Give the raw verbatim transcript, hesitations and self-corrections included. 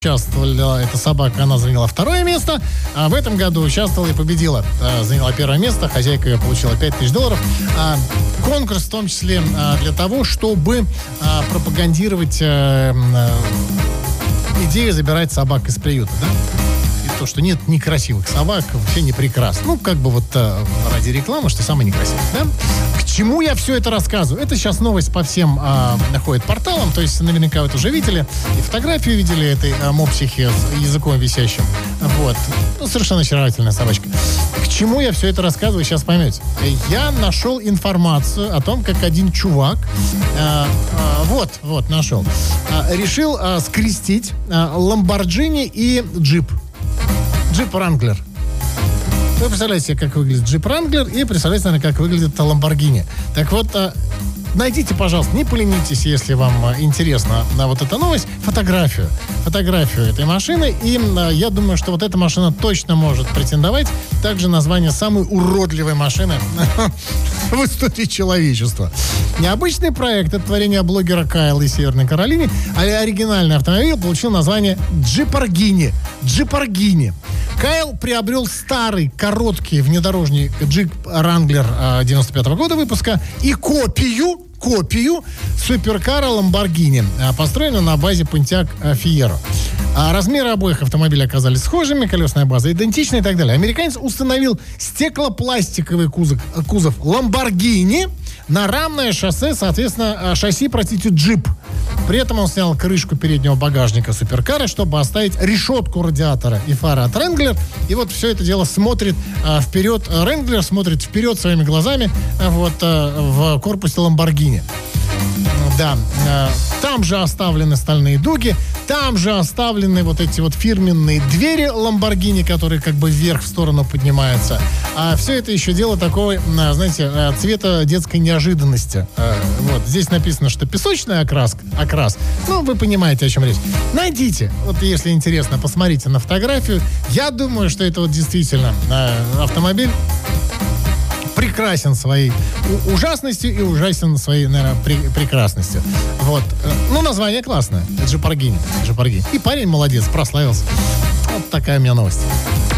Участвовала эта собака, она заняла второе место, а в этом году участвовала и победила. Заняла первое место, хозяйка ее получила пять тысяч долларов. Конкурс в том числе для того, чтобы пропагандировать идею забирать собак из приюта, да? И то, что нет некрасивых собак, вообще не прекрасно. Ну, как бы вот ради рекламы, что самое некрасивое, да? К чему я все это рассказываю? Это сейчас новость по всем а, ходит порталам, то есть наверняка вы это уже видели, и фотографию видели этой а, мопсихи с языком висящим. Вот. Ну, совершенно очаровательная собачка. К чему я все это рассказываю, сейчас поймете. Я нашел информацию о том, как один чувак, а, а, вот, вот, нашел, а, решил а, скрестить а, Lamborghini и джип. Джип Wrangler. Вы представляете себе, как выглядит джип Wrangler, и представляете, наверное, как выглядит Lamborghini. Так вот, найдите, пожалуйста, не поленитесь, если вам интересна вот эта новость, фотографию. Фотографию этой машины. И я думаю, что вот эта машина точно может претендовать также на звание самой уродливой машины в истории человечества. Необычный проект — это творение блогера Кайла из Северной Каролины, а оригинальный автомобиль получил название Джипаргини. Джипаргини. Кайл приобрел старый, короткий внедорожник джип Wrangler девяносто пятого года выпуска и копию, копию суперкара Lamborghini, построенную на базе Pontiac Fiero. Размеры обоих автомобилей оказались схожими, колесная база идентична и так далее. Американец установил стеклопластиковый кузов, кузов Lamborghini на рамное шоссе, соответственно, шасси, простите, джип. При этом он снял крышку переднего багажника суперкара, чтобы оставить решетку радиатора и фары от Wrangler. И вот все это дело смотрит а, вперед. Wrangler смотрит вперед своими глазами а, вот, а, в корпусе Lamborghini. Да, а, там же оставлены стальные дуги, там же оставлены вот эти вот фирменные двери Lamborghini, которые как бы вверх в сторону поднимаются. А все это еще дело такого, знаете, цвета детской неожиданности. Вот, здесь написано, что песочная окраска, окрас. Ну, вы понимаете, о чем речь. Найдите, вот если интересно, посмотрите на фотографию. Я думаю, что это вот действительно автомобиль прекрасен своей ужасностью и ужасен своей, наверное, при- прекрасностью. Вот. Ну, название классное. Джипаргини. Джипаргини. И парень молодец, прославился. Вот такая у меня новость.